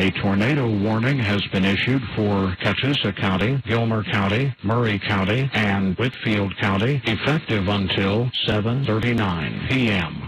A tornado warning has been issued for Catoosa County, Gilmer County, Murray County, and Whitfield County, effective until 7:39 p.m.